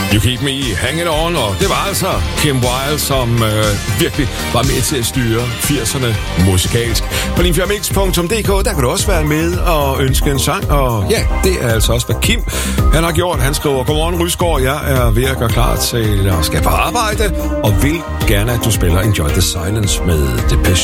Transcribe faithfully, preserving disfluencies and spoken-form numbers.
You Keep Me Hanging On, og det var altså Kim Wilde, som øh, virkelig var med til at styre firserne musikalsk. På linje fire mix punktum d k, der kan du også være med og ønske en sang, og ja, det er altså også, hvad Kim han har gjort. Han skriver, godmorgen Rysgaard, jeg er ved at gøre klar til at skal på arbejde, og vil gerne, at du spiller Enjoy the Silence med Depeche